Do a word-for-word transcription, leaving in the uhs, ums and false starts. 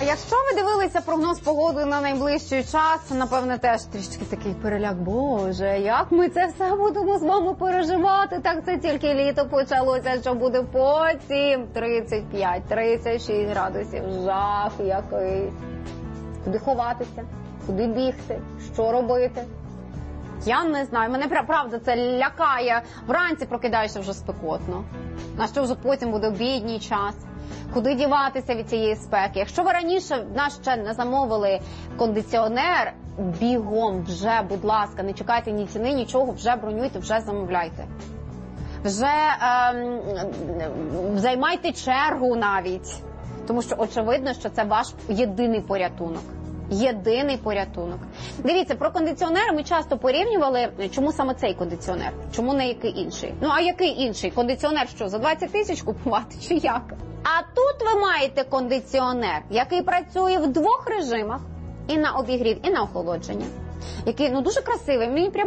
Якщо ви дивилися прогноз погоди на найближчий час, напевне, теж трішки такий переляк. Боже, як ми це все будемо з вами переживати? Так це тільки літо почалося, що буде потім. тридцять п'ять - тридцять шість градусів. Жах якийсь. Куди ховатися? Куди бігти? Що робити? Я не знаю. Мене, правда, це лякає. Вранці прокидаєшся вже спекотно. На що вже потім буде обідній час? Куди діватися від цієї спеки? Якщо ви раніше в нас ще не замовили кондиціонер, бігом вже, будь ласка, не чекайте ні ціни, нічого, вже бронюйте, вже замовляйте. Вже ем, займайте чергу навіть. Тому що очевидно, що це ваш єдиний порятунок. Єдиний порятунок. Дивіться, про кондиціонери ми часто порівнювали, чому саме цей кондиціонер, чому не який інший. Ну, а який інший? Кондиціонер що, за двадцять тисяч купувати чи як? А тут ви маєте кондиціонер, який працює в двох режимах. І на обігрів, і на охолодження. Який, ну, дуже красивий. Мені прям